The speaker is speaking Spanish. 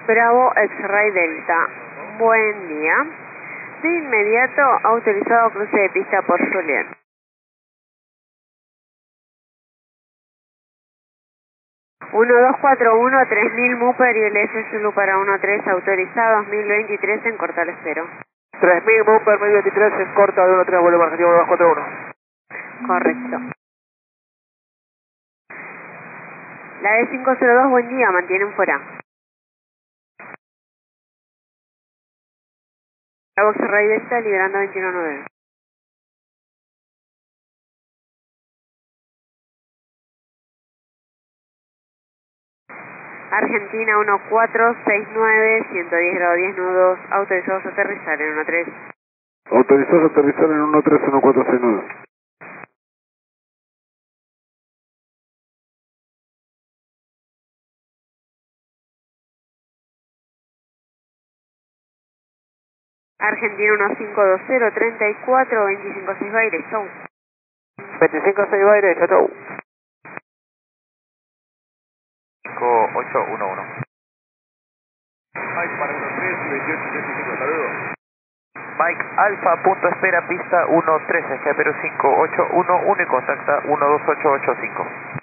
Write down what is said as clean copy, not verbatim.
Bravo X-Ray Delta. Buen día. De inmediato, autorizado cruce de pista por Juliet. Uno dos cuatro uno 3000 Mooper y LS Zulu para 13, autorizado 2023 en Cortal Espero. 3000 Mooper 1023 en corta de 13, vuelo Argentina 1241. Correcto. La de 502, buen día, mantienen fuera. Bravo X-Ray Delta, liberando 219. Argentina 1469, 110 grados 10 nudos, autorizados a aterrizar en 13. Autorizados a aterrizar en 131469. Argentina 1520, 34, 256 Baires, chau. 256 Baires, chau chau. 5811. Mike para 13, 2875, hasta luego. Mike Alfa, punto espera, pista 13, Japero 5811 y contacta 12885.